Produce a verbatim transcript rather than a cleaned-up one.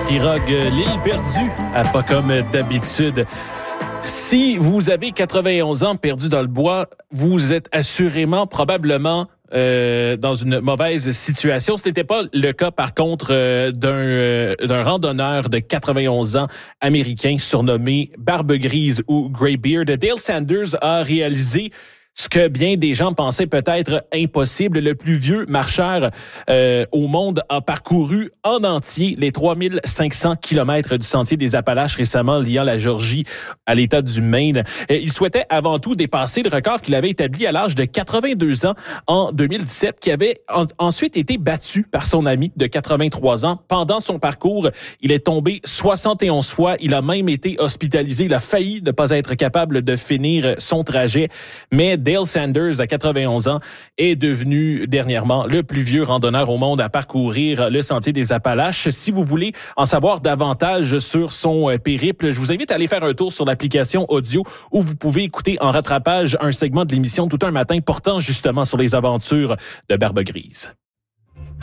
pirogue L'Île perdue, à pas comme d'habitude. Si vous avez quatre-vingt-onze ans perdu dans le bois, vous êtes assurément, probablement euh, dans une mauvaise situation. Ce n'était pas le cas, par contre, euh, d'un, euh, d'un randonneur de quatre-vingt-onze ans américain surnommé Barbe Grise ou Greybeard. Dale Sanders a réalisé ce que bien des gens pensaient peut-être impossible. Le plus vieux marcheur euh, au monde a parcouru en entier les trois mille cinq cents kilomètres du sentier des Appalaches récemment liant la Géorgie à l'État du Maine. Il souhaitait avant tout dépasser le record qu'il avait établi à l'âge de quatre-vingt-deux ans en deux mille dix-sept, qui avait en- ensuite été battu par son ami de quatre-vingt-trois ans. Pendant son parcours, il est tombé soixante et onze fois. Il a même été hospitalisé. Il a failli ne pas être capable de finir son trajet. Mais Dale Sanders, à quatre-vingt-onze ans, est devenu dernièrement le plus vieux randonneur au monde à parcourir le sentier des Appalaches. Si vous voulez en savoir davantage sur son périple, je vous invite à aller faire un tour sur l'application audio où vous pouvez écouter en rattrapage un segment de l'émission Tout un matin portant justement sur les aventures de Barbe Grise.